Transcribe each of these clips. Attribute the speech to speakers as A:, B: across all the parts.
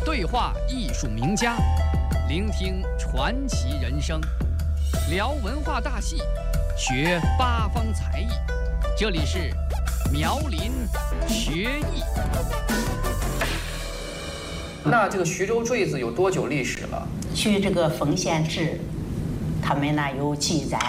A: 对话艺术名家，聆听传奇人生，聊文化大戏，学八方才艺。这里是苗林学艺。
B: 那这个徐州坠子有多久历史了？
C: 据这个封县志，他们呢有记载，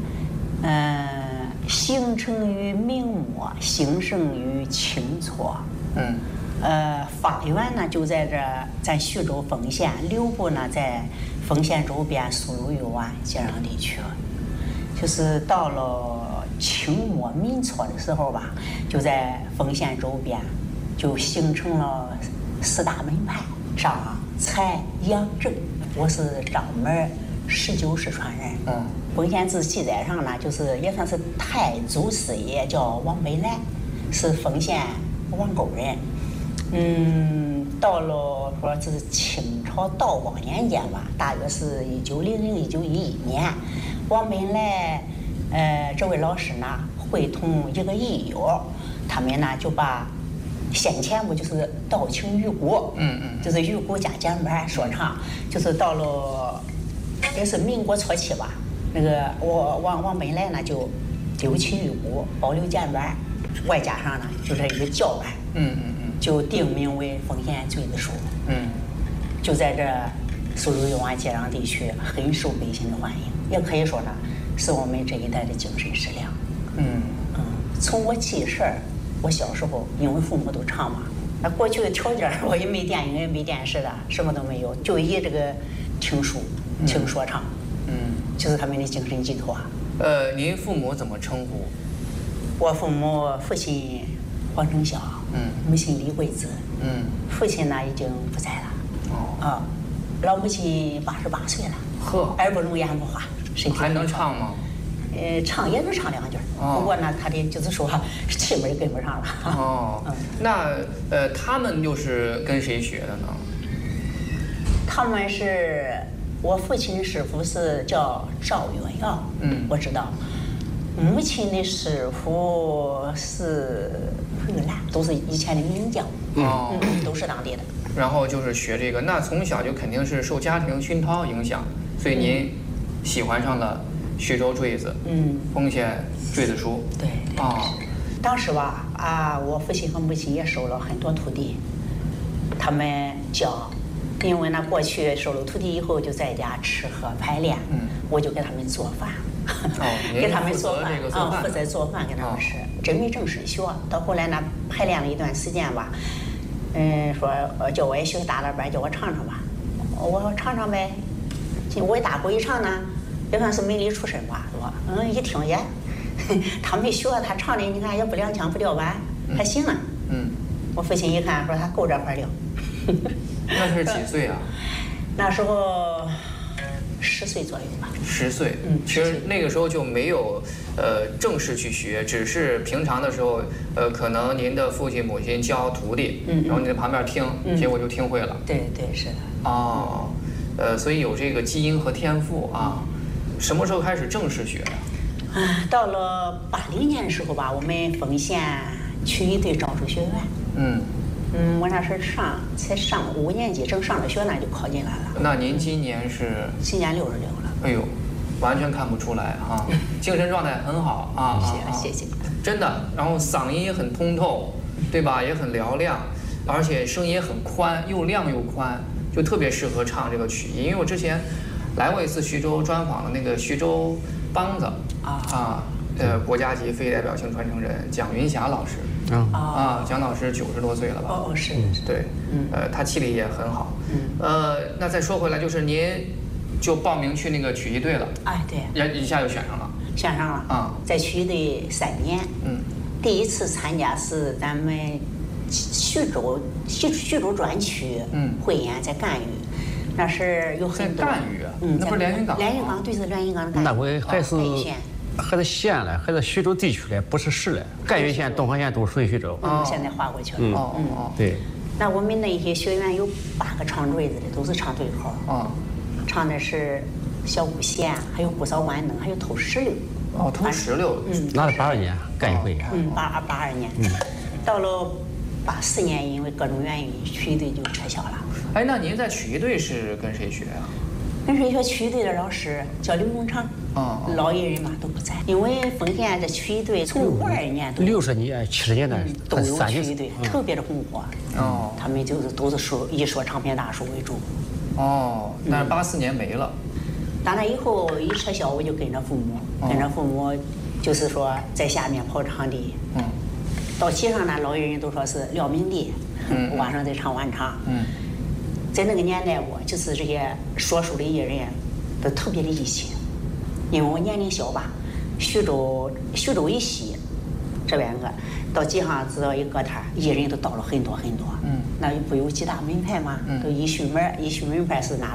C: 形成于明末，兴盛于清初。发源呢就在这咱徐州丰县，流布呢在丰县周边苏鲁豫湾接壤地区。就是到了清末民初的时候吧，就在丰县周边就形成了4大门派：张、蔡、杨、郑。我是张门19世传人。丰县志记载上呢，就是也算是太祖师爷，叫王本来，是丰县王沟人。到了说这是清朝道光年间吧，大约是1900-1911年，王本来这位老师呢会同一个义友，他们呢就把先前不就是道情鱼鼓，就是鱼鼓加简板说唱，就是到了也是民国初期吧，那个王本来呢就丢弃鱼鼓，保留简板，外加上呢就是一个叫板，就定名为丰县坠子书。就在这苏鲁豫湾接壤地区很受百姓的欢迎，也可以说呢是我们这一代的精神食粮。从我记事儿，我小时候因为父母都唱嘛，那过去的条件我也没电影也没电视的，什么都没有，就以这个听书听说唱，就是他们的精神寄托。
B: 您父母怎么称呼？
C: 我父亲黄成孝，母亲李桂子，父亲呢已经不在了，老母亲88岁了，耳不聋眼不花，身体
B: 还能唱吗？
C: 唱也能唱2句，不过呢，他的就是说气门跟不上了。
B: 那他们又是跟谁学的呢？
C: 他们是我父亲的师傅是叫赵元耀，我知道。母亲的师傅是玉兰，都是以前的名将，都是当地的。
B: 然后就是学这个，那从小就肯定是受家庭熏陶影响，所以您喜欢上了徐州坠子，丰县坠子书。
C: 对。当时吧，我父亲和母亲也收了很多徒弟，他们教，因为呢过去收了徒弟以后就在家吃喝排练，我就给他们做饭。给他们做饭负责做饭给他们吃，真没正式学。到后来呢，排练了一段时间吧，说叫我也学大了班，叫我唱唱吧。我说唱唱呗。我一打鼓一唱呢，也算是门里出身吧，是吧？一听也，他没学，他唱的你看也不踉跄不掉板，还行啊。我父亲一看说他够这块料。
B: 那是几岁啊？
C: 那时候10岁左右吧。
B: 10岁，其实那个时候就没有正式去学，只是平常的时候，可能您的父亲母亲教徒弟，然后你在旁边听，结果就听会了。
C: 对，是的。
B: 所以有这个基因和天赋啊。什么时候开始正式学的？
C: 到了80年的时候吧，我们丰县曲艺队招生学院。我那时才上5年级，正上着学呢就考进来了。
B: 那您今年是？
C: 今年66了。
B: 哎呦，完全看不出来啊，精神状态很好啊。
C: 谢谢。
B: 真的，然后嗓音也很通透，对吧？也很嘹亮，而且声音也很宽，又亮又宽，就特别适合唱这个曲艺。因为我之前来过一次徐州专访的那个徐州梆子国家级非代表性传承人蒋云霞老师。蒋老师90多岁了吧？
C: 是。
B: 对，他气力也很好。那再说回来，就是您就报名去那个曲艺队了。对。一下就选上了。
C: 选上了。在曲艺队3年。第一次参加是咱们徐州专区汇演在赣榆，那是有很多。
B: 在赣榆啊？那不是连云港？
C: 连云港对，是连云港的赣榆。
D: 那回还是西安嘞，还是徐州地区嘞，不是市嘞。赣榆县、东河县都属于徐州。
C: 现在划过去了。
D: 对。
C: 那我们那些学员有8个唱坠子的，都是唱对口。唱的是小鼓弦，还有鼓扫万能，还有偷石榴。
B: 偷石榴。
D: 那是82年赣榆汇演。
C: 82年。到了 84年因为各种原因，曲艺队就撤销了。
B: 哎，那您在曲艺队是跟谁学啊？
C: 跟谁学？曲艺队的老师叫刘永昌。老艺人嘛都不在，因为丰县的曲艺队从52年都
D: 60年、70年代
C: 都有曲艺队，特别的红火。他们都是以说唱片大叔为主。
B: 但是84年没了。
C: 打那以后一撤销，我就跟着父母，就是说在下面跑场地。到街上呢，老艺人都说是廖明地，晚上在唱晚场。在那个年代，我就是这些说书的艺人都特别的义气。因为我年龄小吧，徐州一西这边个到街上只要一歌摊，艺人都到了很多。那不有几大门派吗？都一序门派是哪